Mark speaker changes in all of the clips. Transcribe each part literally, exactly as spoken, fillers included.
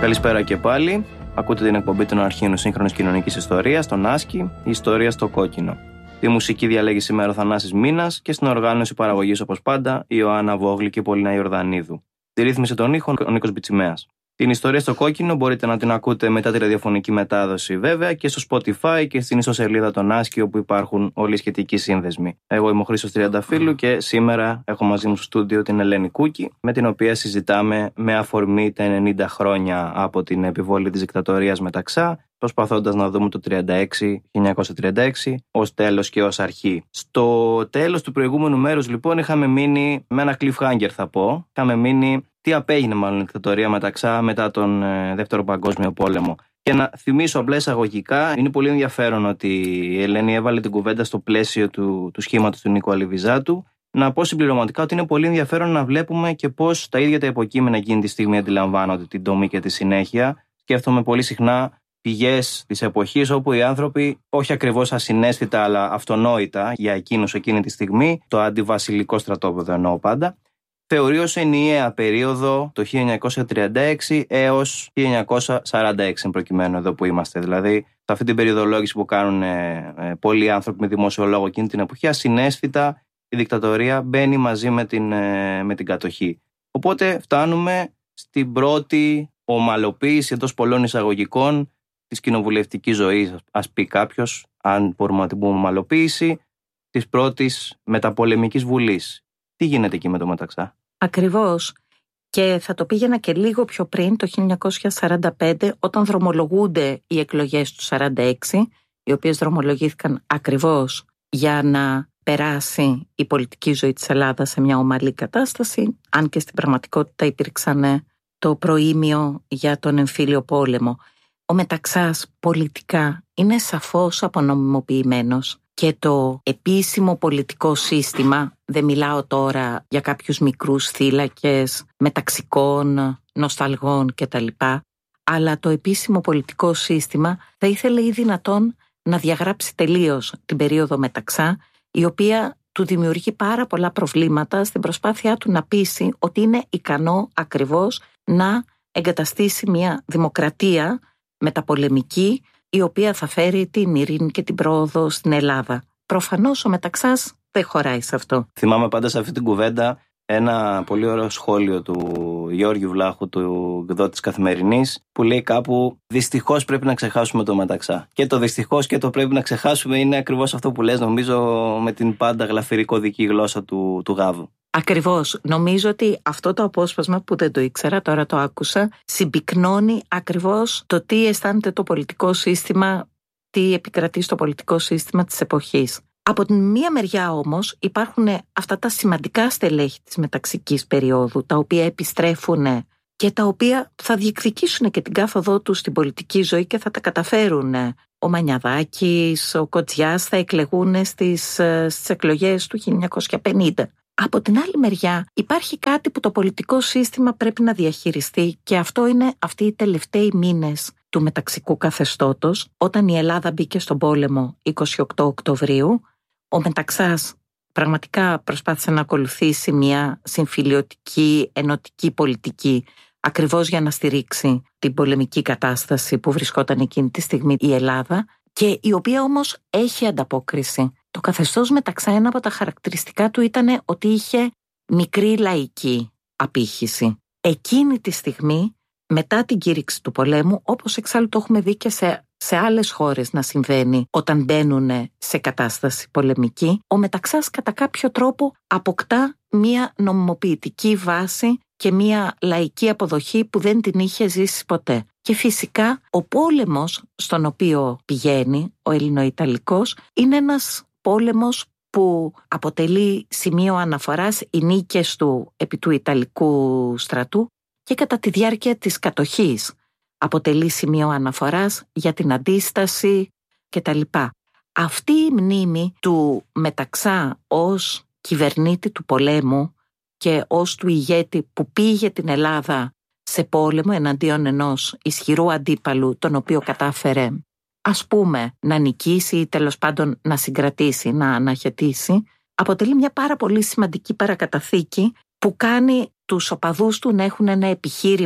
Speaker 1: Καλησπέρα και πάλι. Ακούτε την εκπομπή των αρχείων σύγχρονης κοινωνικής ιστορίας, τον Άσκη, η ιστορία στο κόκκινο. Τη μουσική διαλέγει σήμερα ο Θανάσης Μίνας και στην οργάνωση παραγωγής, όπως πάντα, η Ιωάννα Βόγλη και η Πολίνα Ιορδανίδου. Τη ρύθμισε τον ήχο ο Νίκος Μπιτσιμέας. Την ιστορία στο κόκκινο μπορείτε να την ακούτε μετά τη ραδιοφωνική μετάδοση, βέβαια, και στο Spotify και στην ιστοσελίδα των Άσκη, όπου υπάρχουν όλοι οι σχετικοί σύνδεσμοι. Εγώ είμαι ο Χρήστος Τριανταφύλου και σήμερα έχω μαζί μου στο στούντιο την Ελένη Κούκη, με την οποία συζητάμε με αφορμή τα ενενήντα χρόνια από την επιβολή της δικτατορίας Μεταξά, προσπαθώντας να δούμε το χίλια εννιακόσια τριάντα έξι ως τέλος και ως αρχή. Στο τέλος του προηγούμενου μέρους, λοιπόν, είχαμε μείνει με ένα cliffhanger, θα πω. Είχαμε μείνει τι απέγινε μάλλον η δικτατορία Μεταξά μετά τον ε, Δεύτερο Παγκόσμιο Πόλεμο. Και να θυμίσω απλά εισαγωγικά, είναι πολύ ενδιαφέρον ότι η Ελένη έβαλε την κουβέντα στο πλαίσιο του, του σχήματος του Νίκου Αλιβιζάτου. Να πω συμπληρωματικά ότι είναι πολύ ενδιαφέρον να βλέπουμε και πώς τα ίδια τα υποκείμενα εκείνη τη στιγμή αντιλαμβάνονται την τομή και τη συνέχεια. Σκέφτομαι πολύ συχνά πηγές της εποχής όπου οι άνθρωποι, όχι ακριβώς ασυναίσθητα αλλά αυτονόητα για εκείνους εκείνη τη στιγμή, το αντιβασιλικό στρατόπεδο εννοώ πάντα, θεωρεί ως ενιαία περίοδο το χίλια εννιακόσια τριάντα έξι έως χίλια εννιακόσια σαράντα έξι προκειμένου εδώ που είμαστε. Δηλαδή, σε αυτή την περιοδολόγηση που κάνουν ε, ε, πολλοί άνθρωποι με δημοσιολόγο εκείνη την εποχή, ασυναίσθητα η δικτατορία μπαίνει μαζί με την, ε, με την κατοχή. Οπότε φτάνουμε στην πρώτη ομαλοποίηση εντός πολλών εισαγωγικών της κοινοβουλευτικής ζωής, ας πει κάποιος, αν μπορούμε να την πούμε ομαλοποίηση, της πρώτης μεταπολεμικής βουλής. Τι γίνεται εκεί με το Μεταξά?
Speaker 2: Ακριβώς. Και θα το πήγαινα και λίγο πιο πριν, το χίλια εννιακόσια σαράντα πέντε, όταν δρομολογούνται οι εκλογές του σαράντα έξι, οι οποίες δρομολογήθηκαν ακριβώς για να περάσει η πολιτική ζωή της Ελλάδας σε μια ομαλή κατάσταση, αν και στην πραγματικότητα υπήρξαν το προήμιο για τον εμφύλιο πόλεμο. Ο Μεταξάς πολιτικά είναι σαφώς απονομιμοποιημένος και το επίσημο πολιτικό σύστημα, δεν μιλάω τώρα για κάποιους μικρούς θύλακες μεταξικών, νοσταλγών κτλ., αλλά το επίσημο πολιτικό σύστημα θα ήθελε ή δυνατόν να διαγράψει τελείως την περίοδο Μεταξά, η οποία του δημιουργεί πάρα πολλά προβλήματα στην προσπάθειά του να πείσει ότι είναι ικανό ακριβώς να εγκαταστήσει μια δημοκρατία μεταπολεμική, η οποία θα φέρει την ειρήνη και την πρόοδο στην Ελλάδα. Προφανώς ο Μεταξάς δεν χωράει σε αυτό.
Speaker 1: Θυμάμαι πάντα σε αυτή την κουβέντα ένα πολύ ωραίο σχόλιο του Γιώργου Βλάχου, του εκδότη της Καθημερινής, που λέει κάπου «Δυστυχώς πρέπει να ξεχάσουμε το Μεταξά». Και το δυστυχώς και το πρέπει να ξεχάσουμε είναι ακριβώς αυτό που λες, νομίζω, με την πάντα γλαφυρικοδική γλώσσα του, του Γάβου.
Speaker 2: Ακριβώς. Νομίζω ότι αυτό το απόσπασμα, που δεν το ήξερα, τώρα το άκουσα, συμπυκνώνει ακριβώς το τι αισθάνεται το πολιτικό σύστημα, τι επικρατεί στο πολιτικό σύστημα της εποχής. Από την μία μεριά όμως υπάρχουν αυτά τα σημαντικά στελέχη της μεταξικής περίοδου, τα οποία επιστρέφουν και τα οποία θα διεκδικήσουν και την κάθοδό τους στην πολιτική ζωή και θα τα καταφέρουν. Ο Μανιαδάκης, ο Κοτζιάς θα εκλεγούν στις, στις εκλογές του χίλια εννιακόσια πενήντα. Από την άλλη μεριά υπάρχει κάτι που το πολιτικό σύστημα πρέπει να διαχειριστεί, και αυτό είναι αυτοί οι τελευταίοι μήνες του μεταξικού καθεστώτος, όταν η Ελλάδα μπήκε στον πόλεμο είκοσι οκτώ Οκτωβρίου. Ο Μεταξάς πραγματικά προσπάθησε να ακολουθήσει μια συμφιλιωτική, ενωτική πολιτική, ακριβώς για να στηρίξει την πολεμική κατάσταση που βρισκόταν εκείνη τη στιγμή η Ελλάδα, και η οποία όμως έχει ανταπόκριση. Το καθεστώς Μεταξά, ένα από τα χαρακτηριστικά του ήταν ότι είχε μικρή λαϊκή απήχηση. Εκείνη τη στιγμή, μετά την κήρυξη του πολέμου, όπως εξάλλου το έχουμε δει και σε, σε άλλες χώρες να συμβαίνει όταν μπαίνουν σε κατάσταση πολεμική, ο Μεταξάς κατά κάποιο τρόπο αποκτά μία νομιμοποιητική βάση και μία λαϊκή αποδοχή που δεν την είχε ζήσει ποτέ. Και φυσικά ο πόλεμος στον οποίο πηγαίνει, ο Ελληνοϊταλικός, είναι ένας πόλεμος που αποτελεί σημείο αναφοράς οι νίκες του επί του Ιταλικού στρατού, και κατά τη διάρκεια της κατοχής αποτελεί σημείο αναφοράς για την αντίσταση κτλ. Αυτή η μνήμη του Μεταξά ως κυβερνήτη του πολέμου και ως του ηγέτη που πήγε την Ελλάδα σε πόλεμο εναντίον ενός ισχυρού αντίπαλου, τον οποίο κατάφερε, ας πούμε, να νικήσει ή τέλος πάντων να συγκρατήσει, να αναχαιτήσει, αποτελεί μια πάρα πολύ σημαντική παρακαταθήκη που κάνει τους οπαδούς του να έχουν ένα επιχείρημα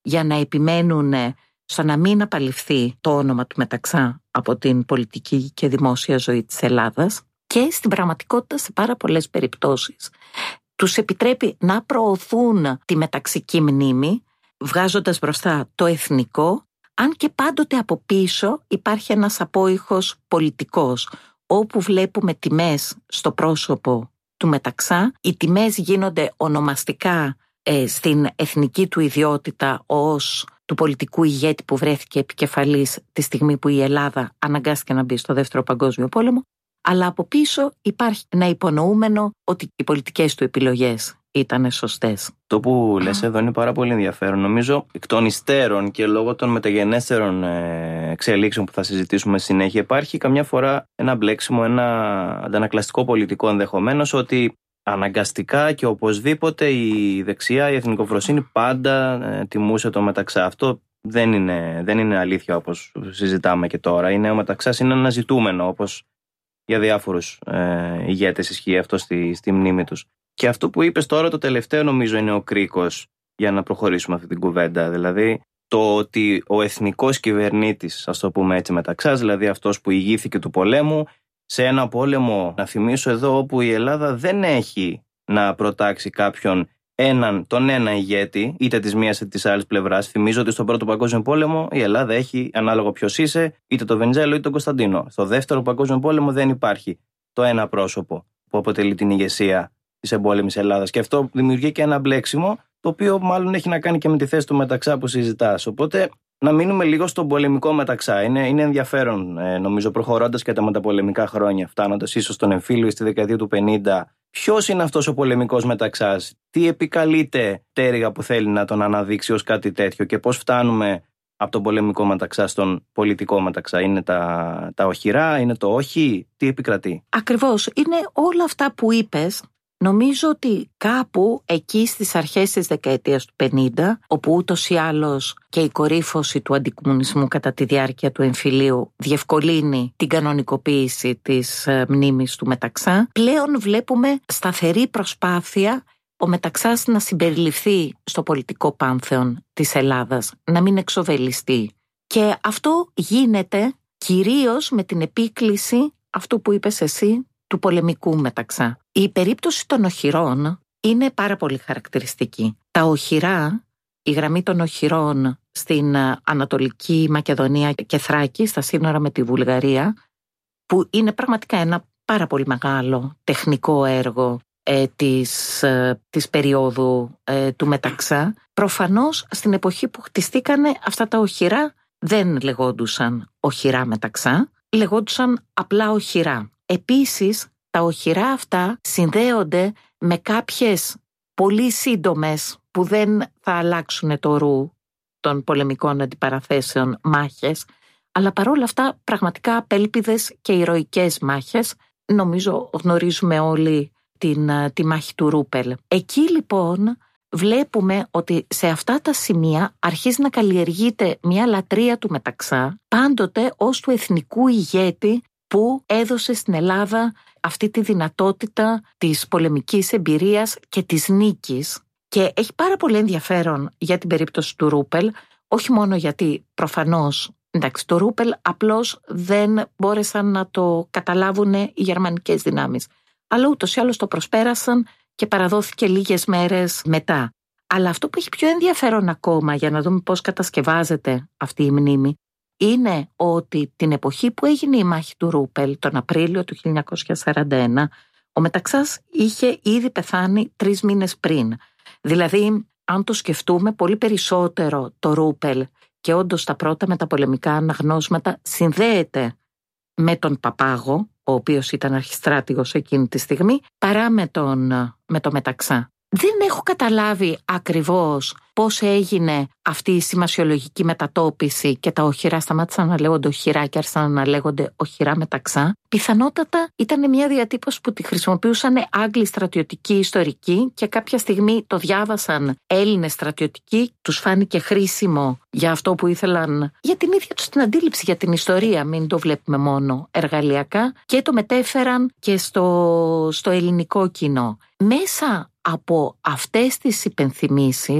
Speaker 2: για να επιμένουν στο να μην απαλληφθεί το όνομα του Μεταξά από την πολιτική και δημόσια ζωή της Ελλάδας, και στην πραγματικότητα σε πάρα πολλές περιπτώσεις τους επιτρέπει να προωθούν τη μεταξική μνήμη, βγάζοντας μπροστά το εθνικό, αν και πάντοτε από πίσω υπάρχει ένας απόϊχος πολιτικός, όπου βλέπουμε τιμές στο πρόσωπο του Μεταξά. Οι τιμές γίνονται ονομαστικά ε, στην εθνική του ιδιότητα ως του πολιτικού ηγέτη που βρέθηκε επικεφαλής τη στιγμή που η Ελλάδα αναγκάστηκε να μπει στο Δεύτερο Παγκόσμιο Πόλεμο, αλλά από πίσω υπάρχει ένα υπονοούμενο ότι οι πολιτικές του επιλογές ήταν σωστές.
Speaker 1: Το που λες εδώ είναι πάρα πολύ ενδιαφέρον. Νομίζω εκ των υστέρων και λόγω των μεταγενέστερων εξελίξεων που θα συζητήσουμε συνέχεια, υπάρχει καμιά φορά ένα μπλέξιμο, ένα αντανακλαστικό πολιτικό ενδεχομένως, ότι αναγκαστικά και οπωσδήποτε η δεξιά, η εθνικοφροσύνη πάντα ε, τιμούσε το Μεταξά. Αυτό δεν είναι, δεν είναι αλήθεια όπως συζητάμε και τώρα. Είναι, ο Μεταξάς είναι ένα ζητούμενο, όπως για διάφορους ε, ηγέτες ισχύει αυτό στη, στη μνήμη τους. Και αυτό που είπες τώρα το τελευταίο νομίζω είναι ο κρίκος για να προχωρήσουμε αυτή την κουβέντα. Δηλαδή το ότι ο εθνικός κυβερνήτης, ας το πούμε έτσι, Μεταξάς, δηλαδή αυτός που ηγήθηκε του πολέμου, σε ένα πόλεμο, να θυμίσω εδώ, όπου η Ελλάδα δεν έχει να προτάξει κάποιον έναν, τον ένα ηγέτη, είτε της μίας είτε της άλλης πλευράς. Θυμίζω ότι στον Πρώτο Παγκόσμιο Πόλεμο η Ελλάδα έχει, ανάλογο ποιος είσαι, είτε τον Βενιζέλο είτε τον Κωνσταντίνο. Στο Δεύτερο Παγκόσμιο Πόλεμο δεν υπάρχει το ένα πρόσωπο που αποτελεί την ηγεσία της εμπόλεμης Ελλάδας. Και αυτό δημιουργεί και ένα μπλέξιμο, το οποίο μάλλον έχει να κάνει και με τη θέση του Μεταξά που συζητάς. Οπότε να μείνουμε λίγο στον πολεμικό Μεταξά. Είναι, είναι ενδιαφέρον, ε, νομίζω, προχωρώντας και τα μεταπολεμικά χρόνια, φτάνοντας ίσως στον εμφύλιο στη δεκαετία του πενήντα. Ποιος είναι αυτός ο πολεμικός Μεταξάς, τι επικαλείται τέριγα που θέλει να τον αναδείξει ως κάτι τέτοιο και πώς φτάνουμε από τον πολεμικό Μεταξά στον πολιτικό Μεταξά? Είναι τα, τα οχυρά, είναι το όχι, τι επικρατεί?
Speaker 2: Ακριβώς, είναι όλα αυτά που είπες. Νομίζω ότι κάπου εκεί στις αρχές της δεκαετίας του πενήντα, όπου ούτως ή άλλως και η κορύφωση του αντικομμουνισμού κατά τη διάρκεια του εμφυλίου διευκολύνει την κανονικοποίηση της μνήμης του Μεταξά, πλέον βλέπουμε σταθερή προσπάθεια ο Μεταξάς να συμπεριληφθεί στο πολιτικό πάνθεον της Ελλάδας, να μην εξοβελιστεί. Και αυτό γίνεται κυρίως με την επίκληση αυτού που είπες εσύ, του πολεμικού Μεταξά. Η περίπτωση των οχυρών είναι πάρα πολύ χαρακτηριστική. Τα οχυρά, η γραμμή των οχυρών στην Ανατολική Μακεδονία και Θράκη, στα σύνορα με τη Βουλγαρία, που είναι πραγματικά ένα πάρα πολύ μεγάλο τεχνικό έργο ε, της, ε, της περίοδου ε, του Μεταξά, προφανώς στην εποχή που χτιστήκανε αυτά τα οχυρά δεν λεγόντουσαν οχυρά Μεταξά, λεγόντουσαν απλά οχυρά. Επίσης, τα οχυρά αυτά συνδέονται με κάποιες πολύ σύντομες, που δεν θα αλλάξουν το ρου των πολεμικών αντιπαραθέσεων, μάχες, αλλά παρόλα αυτά πραγματικά απέλπιδες και ηρωικές μάχες. Νομίζω γνωρίζουμε όλοι την, τη μάχη του Ρούπελ. Εκεί λοιπόν βλέπουμε ότι σε αυτά τα σημεία αρχίζει να καλλιεργείται μια λατρεία του Μεταξά, πάντοτε ως του εθνικού ηγέτη που έδωσε στην Ελλάδα αυτή τη δυνατότητα της πολεμικής εμπειρίας και της νίκης. Και έχει πάρα πολύ ενδιαφέρον για την περίπτωση του Ρούπελ, όχι μόνο γιατί προφανώς, εντάξει, το Ρούπελ απλώς δεν μπόρεσαν να το καταλάβουν οι γερμανικές δυνάμεις, αλλά ούτως ή άλλως το προσπέρασαν και παραδόθηκε λίγες μέρες μετά. Αλλά αυτό που έχει πιο ενδιαφέρον ακόμα, για να δούμε πώς κατασκευάζεται αυτή η μνήμη, είναι ότι την εποχή που έγινε η μάχη του Ρούπελ, τον Απρίλιο του χίλια εννιακόσια σαράντα ένα, ο Μεταξάς είχε ήδη πεθάνει τρεις μήνες πριν. Δηλαδή, αν το σκεφτούμε, πολύ περισσότερο το Ρούπελ, και όντως τα πρώτα μεταπολεμικά αναγνώσματα, συνδέεται με τον Παπάγο, ο οποίος ήταν αρχιστράτηγος εκείνη τη στιγμή, παρά με τον, με το Μεταξά. Δεν έχω καταλάβει ακριβώς πώς έγινε αυτή η σημασιολογική μετατόπιση και τα οχυρά σταμάτησαν να λέγονται οχυρά και άρχισαν να λέγονται οχυρά Μεταξά. Πιθανότατα ήταν μια διατύπωση που τη χρησιμοποιούσαν Άγγλοι στρατιωτικοί ιστορικοί και κάποια στιγμή το διάβασαν Έλληνες στρατιωτικοί, τους φάνηκε χρήσιμο για αυτό που ήθελαν, για την ίδια τους την αντίληψη για την ιστορία, μην το βλέπουμε μόνο εργαλειακά, και το μετέφεραν και στο, στο ελληνικό κοινό. Μέσα από αυτές τις υπενθυμίσεις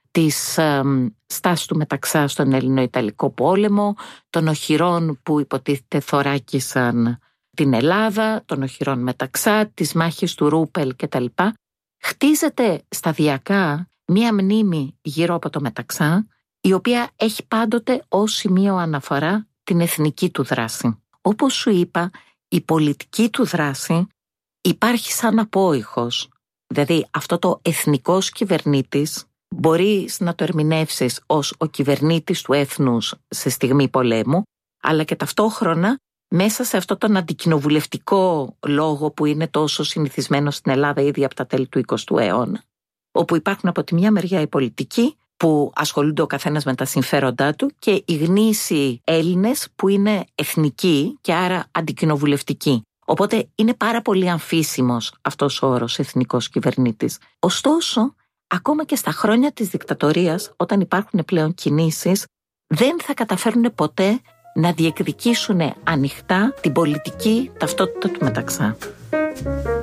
Speaker 2: της ε, στάσης του Μεταξά στον Ελληνο-Ιταλικό πόλεμο, των οχυρών που υποτίθεται θωράκισαν την Ελλάδα, των οχυρών Μεταξά, της μάχης του Ρούπελ κτλ. Χτίζεται σταδιακά μία μνήμη γύρω από το Μεταξά, η οποία έχει πάντοτε ως σημείο αναφορά την εθνική του δράση. Όπως σου είπα, η πολιτική του δράση υπάρχει σαν απόϊχος. Δηλαδή αυτό το εθνικός κυβερνήτης μπορείς να το ερμηνεύσεις ως ο κυβερνήτης του έθνους σε στιγμή πολέμου, αλλά και ταυτόχρονα μέσα σε αυτό τον αντικοινοβουλευτικό λόγο που είναι τόσο συνηθισμένο στην Ελλάδα ήδη από τα τέλη του εικοστού αιώνα, όπου υπάρχουν από τη μια μεριά οι πολιτικοί που ασχολούνται ο καθένας με τα συμφέροντά του και οι γνήσιοι Έλληνες που είναι εθνικοί και άρα αντικοινοβουλευτικοί. Οπότε είναι πάρα πολύ αμφίσιμος αυτός ο όρος εθνικός κυβερνήτης. Ωστόσο, ακόμα και στα χρόνια της δικτατορίας, όταν υπάρχουν πλέον κινήσεις, δεν θα καταφέρουν ποτέ να διεκδικήσουν ανοιχτά την πολιτική ταυτότητα του Μεταξά.